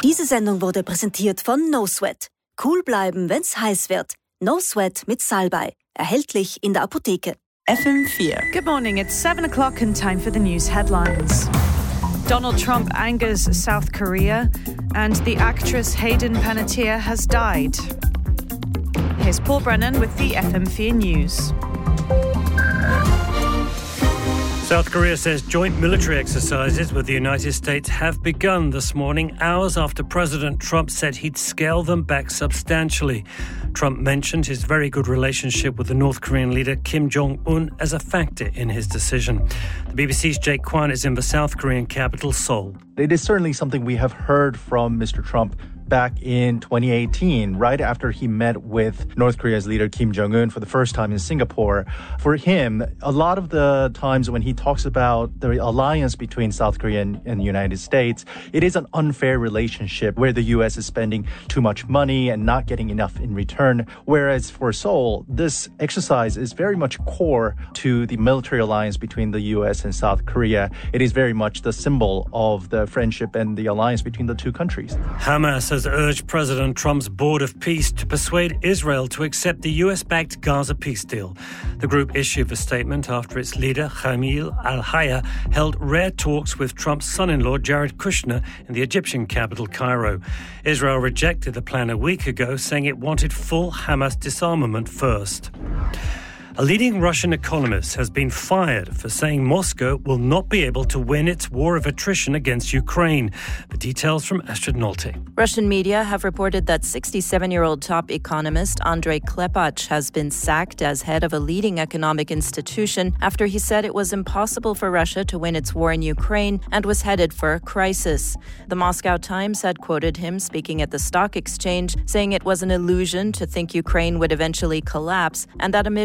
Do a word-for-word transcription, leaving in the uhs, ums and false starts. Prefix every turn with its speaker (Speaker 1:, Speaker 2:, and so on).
Speaker 1: Diese Sendung wurde präsentiert von No Sweat. Cool bleiben, wenn's heiß wird. No Sweat mit Salbei. Erhältlich in der Apotheke.
Speaker 2: F M four.
Speaker 3: Good morning, it's seven o'clock and time for the news headlines. Donald Trump angers South Korea and the actress Hayden Panettiere has died. Here's Paul Brennan with the F M four News.
Speaker 4: South Korea says joint military exercises with the United States have begun this morning, hours after President Trump said he'd scale them back substantially. Trump mentioned his very good relationship with the North Korean leader Kim Jong-un as a factor in his decision. The B B C's Jake Kwan is in the South Korean capital, Seoul.
Speaker 5: It is certainly something we have heard from Mister Trump back in twenty eighteen, right after he met with North Korea's leader Kim Jong-un for the first time in Singapore. For him, a lot of the times when he talks about the alliance between South Korea and, and the United States, it is an unfair relationship where the U S is spending too much money and not getting enough in return. Whereas for Seoul, this exercise is very much core to the military alliance between the U S and South Korea. It is very much the symbol of the friendship and the alliance between the two countries.
Speaker 4: Hamas has urged President Trump's Board of Peace to persuade Israel to accept the U S-backed Gaza peace deal. The group issued a statement after its leader, Jamil al-Haya, held rare talks with Trump's son-in-law, Jared Kushner, in the Egyptian capital, Cairo. Israel rejected the plan a week ago, saying it wanted full Hamas disarmament first. A leading Russian economist has been fired for saying Moscow will not be able to win its war of attrition against Ukraine. The details from Astrid Nolte.
Speaker 6: Russian media have reported that sixty-seven-year-old top economist Andrei Klepach has been sacked as head of a leading economic institution after he said it was impossible for Russia to win its war in Ukraine and was headed for a crisis. The Moscow Times had quoted him speaking at the stock exchange, saying it was an illusion to think Ukraine would eventually collapse and that amid